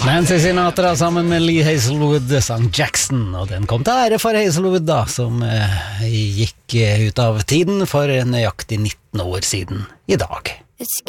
Nancy Sinatra sammen med Lee Hazelwood sang Jackson, og den kom til ære for Hazelwood da, som gikk ut av tiden for nøyaktig 19 år siden i dag.